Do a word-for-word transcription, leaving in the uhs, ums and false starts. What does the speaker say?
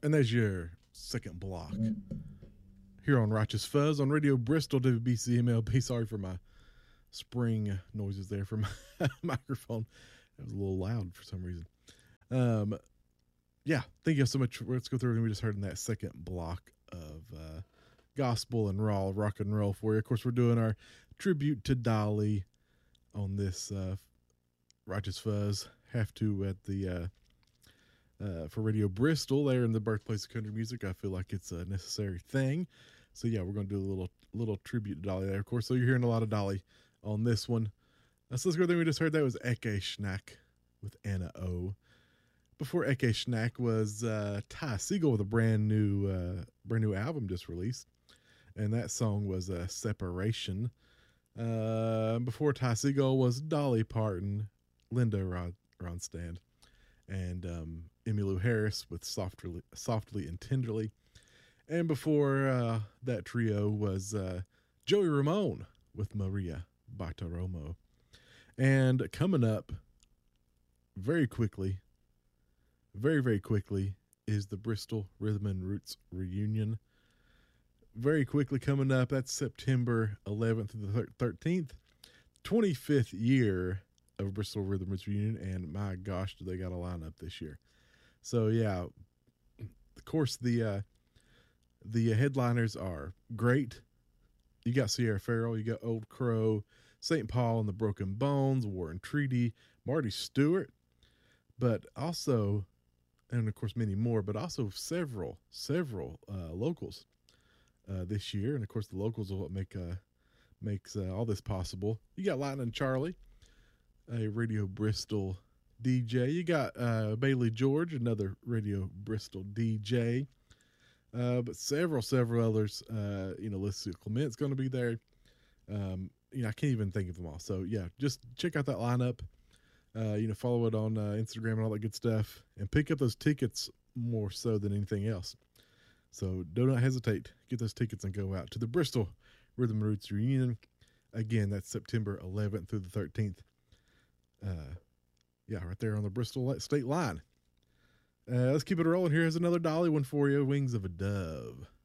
And there's your second block here on Righteous Fuzz on Radio Bristol, W B C M L B. Sorry for my spring noises there from my microphone. It was a little loud for some reason. Um, yeah, thank you so much. Let's go through everything we just heard in that second block of uh, gospel and raw rock and roll for you. Of course, we're doing our tribute to Dolly on this uh, Righteous Fuzz. Have to at the uh, uh, for Radio Bristol there in the birthplace of country music. I feel like it's a necessary thing. So yeah, we're going to do a little little tribute to Dolly there. Of course, so you're hearing a lot of Dolly on this one. Uh, so let's go. Thing we just heard that was Eke Schnack with Anna O. Before Eke Schnack was uh, Ty Segall with a brand new uh, brand new album just released, and that song was uh, Separation. Uh, before Ty Segall was Dolly Parton, Linda Rod- Ronstadt, and um, Emmylou Harris with Softly, Softly and Tenderly. And before uh, that trio was uh, Joey Ramone with Maria Bartiromo. And coming up very quickly, very, very quickly, is the Bristol Rhythm and Roots reunion. Very quickly coming up, that's September eleventh through the thirteenth, twenty-fifth year of Bristol Rhythm Roots reunion, and my gosh, do they got a lineup this year. So yeah, of course, the uh, the headliners are great. You got Sierra Farrell, you got Old Crow, Saint Paul and the Broken Bones, War and Treaty, Marty Stewart, but also, and of course many more, but also several, several uh, locals uh, this year. And of course the locals are what make uh, makes uh, all this possible. You got Lightning Charlie, a Radio Bristol D J. You got uh, Bailey George, another Radio Bristol D J. Uh, but several, several others. Uh, you know, Lisa Clement's going to be there. Um, you know, I can't even think of them all. So yeah, just check out that lineup. Uh, you know, follow it on uh, Instagram and all that good stuff, and pick up those tickets more so than anything else. So do not hesitate. Get those tickets and go out to the Bristol Rhythm Roots reunion. Again, that's September eleventh through the thirteenth. Uh, yeah, right there on the Bristol state line. Uh, let's keep it rolling. Here's another Dolly one for you. Wings of a Dove.